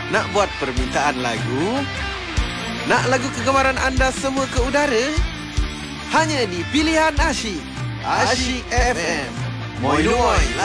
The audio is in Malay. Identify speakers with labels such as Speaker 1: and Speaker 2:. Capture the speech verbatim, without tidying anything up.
Speaker 1: Nak buat permintaan lagu? Nak lagu kegemaran anda semua ke udara? Hanya di Pilihan Asyik Asyik F M. Moi luoi